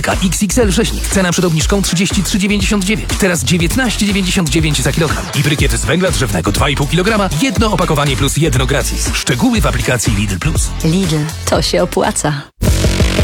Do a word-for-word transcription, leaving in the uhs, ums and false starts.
X X L rzeźnik. Cena przed obniżką trzydzieści trzy dziewięćdziesiąt dziewięć. Teraz dziewiętnaście dziewięćdziesiąt dziewięć za kilogram. I brykiet z węgla drzewnego dwa i pół kilograma. Jedno opakowanie plus jedno gratis. Szczegóły w aplikacji Lidl Plus. Lidl, to się opłaca.